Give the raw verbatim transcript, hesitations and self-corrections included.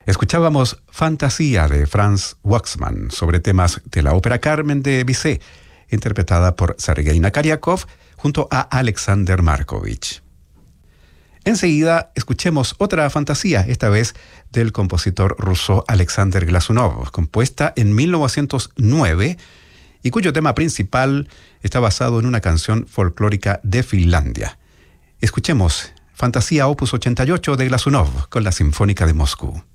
Escuchábamos Fantasía de Franz Waxman sobre temas de la ópera Carmen de Bizet, interpretada por Sergei Nakariakov junto a Alexander Markovich. Enseguida escuchemos otra fantasía, esta vez del compositor ruso Alexander Glazunov, compuesta en mil novecientos nueve y cuyo tema principal está basado en una canción folclórica de Finlandia. Escuchemos Fantasía opus ochenta y ocho de Glazunov con la Sinfónica de Moscú.